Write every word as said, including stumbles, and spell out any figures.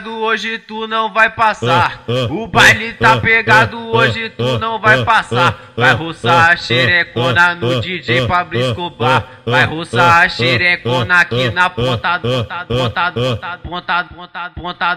pegado, hoje tu não vai passar. O baile tá pegado, hoje tu não vai passar. Vai roçar a xerecona no D J Pablo Escobar. Vai roçar a xerecona aqui na ponta, ponta, ponta, ponta, ponta, ponta, ponta.